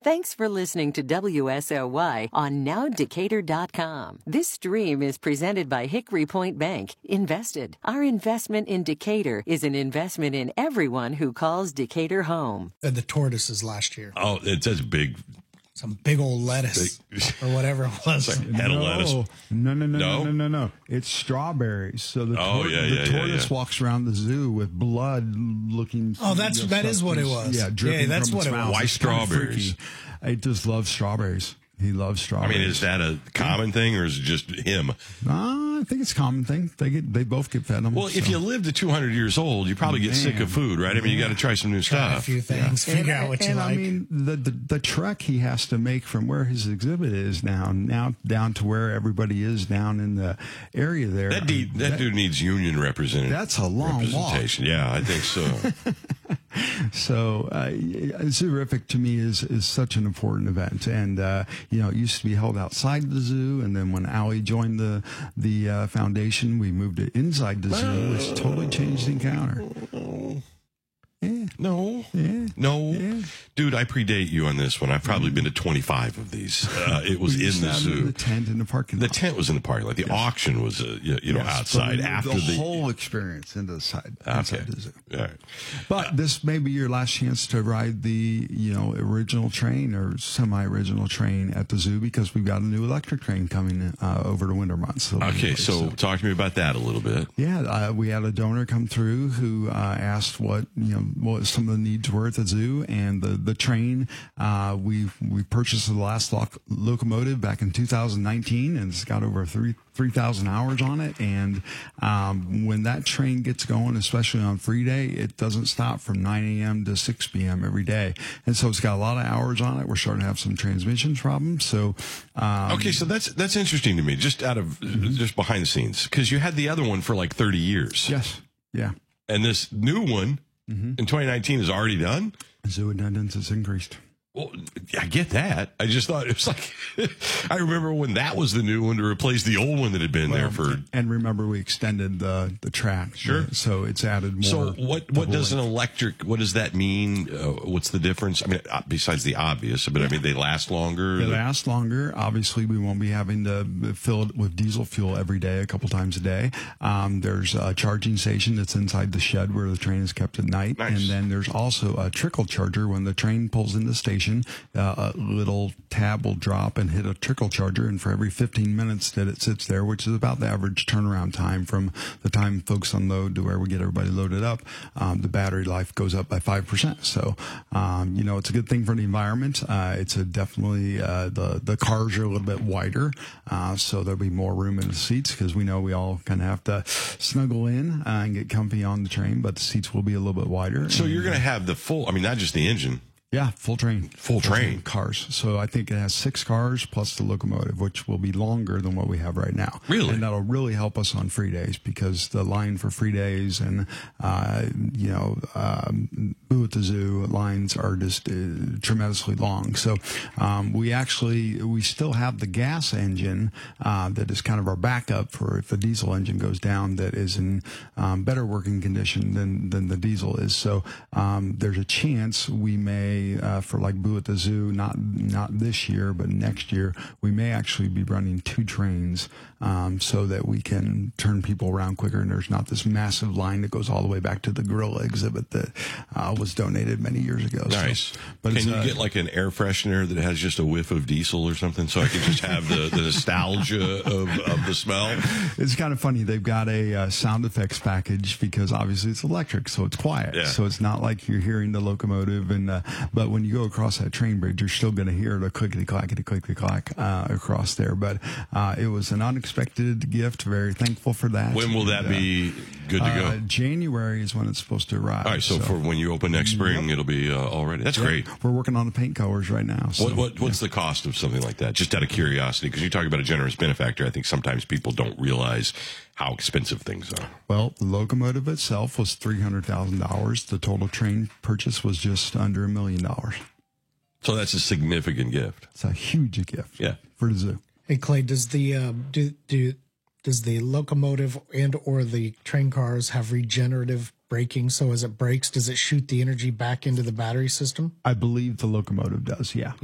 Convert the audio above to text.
Thanks for listening to WSOY on NowDecatur.com. This stream is presented by Hickory Point Bank. Invested. Our investment in Decatur is an investment in everyone who calls Decatur home. The tortoises last year. Oh, it says big. Some big old lettuce or whatever it was. It's like head of lettuce. No. It's strawberries. So the tortoise walks around the zoo with blood looking. Oh, that is what it was. Yeah, dripping that's from what its it mouth. was. Why strawberries? It just loves strawberries. He loves strawberries. I mean, is that a common thing, or is it just him? I think it's a common thing. They both get fed them. Well, if you live to 200 years old, you probably get sick of food, right? I mean, you got to try some new stuff. A few things, figure out what you like. I mean, the trek he has to make from where his exhibit is now down to where everybody is down in the area there. That dude needs union representation. That's a long walk. Yeah, I think so. So, Zoorific to me is such an important event, and it used to be held outside the zoo, and then when Allie joined the foundation, we moved it inside the zoo, which totally changed the encounter. Yeah. No. Yeah. No. Yeah. Dude, I predate you on this one. I've probably been to 25 of these. It was in the zoo. The tent in the parking lot. The tent was in the parking lot. The auction was, outside after the whole experience inside the zoo. All right. But this may be your last chance to ride the, original train or semi-original train at the zoo, because we've got a new electric train coming over the winter months. Okay, so talk to me about that a little bit. Yeah, we had a donor come through who asked what some of the needs were at the zoo, and the train. We purchased the last locomotive back in 2019, and it's got over 3,000 hours on it. And when that train gets going, especially on free day, it doesn't stop from 9 a.m. to 6 p.m. every day. And so it's got a lot of hours on it. We're starting to have some transmission problems. So okay, so that's interesting to me, just just behind the scenes, because you had the other one for like 30 years. Yes. Yeah. And this new one in 2019 is already done? Zoo attendance has increased. Well, I get that. I just thought it was like, I remember when that was the new one to replace the old one that had been there for. And remember, we extended the track. Sure. So it's added more. So what does an electric, what does that mean? What's the difference? I mean, besides the obvious, but I mean, they last longer. They last longer. Obviously, we won't be having to fill it with diesel fuel every day, a couple times a day. There's a charging station that's inside the shed where the train is kept at night. Nice. And then there's also a trickle charger. When the train pulls into the station, a little tab will drop and hit a trickle charger, and for every 15 minutes that it sits there, which is about the average turnaround time from the time folks unload to where we get everybody loaded up, the battery life goes up by 5%. So, it's a good thing for the environment. It's definitely the cars are a little bit wider, so there'll be more room in the seats, because we know we all kind of have to snuggle in and get comfy on the train, but the seats will be a little bit wider. So you're going to have the full, I mean, not just the engine. Yeah, full train. Full train cars. So I think it has 6 cars plus the locomotive, which will be longer than what we have right now. Really? And that'll really help us on free days, because the line for free days and, Boo at the Zoo lines are just tremendously long. So we still have the gas engine that is kind of our backup for if the diesel engine goes down, that is in better working condition than the diesel is. So there's a chance we may, for like Boo at the Zoo, not this year, but next year, we may actually be running 2 trains so that we can turn people around quicker, and there's not this massive line that goes all the way back to the gorilla exhibit that was donated many years ago. Nice. So, but can you get like an air freshener that has just a whiff of diesel or something, so I can just have the nostalgia of the smell? It's kind of funny. They've got a sound effects package, because obviously it's electric, so it's quiet. Yeah. So it's not like you're hearing the locomotive, but when you go across that train bridge, you're still going to hear the clickety-clack across there. But it was an unexpected gift. Very thankful for that. When will that be good to go? January is when it's supposed to arrive. All right, so for when you open next spring, it'll be all ready. That's great. We're working on the paint colors right now. So, what's the cost of something like that? Just out of curiosity, because you talk about a generous benefactor. I think sometimes people don't realize how expensive things are. Well, the locomotive itself was $300,000. The total train purchase was just under $1 million. So that's a significant gift. It's a huge gift. Yeah. For the zoo. Hey Clay, does the does the locomotive and or the train cars have regenerative braking? So as it brakes, does it shoot the energy back into the battery system? I believe the locomotive does, yeah.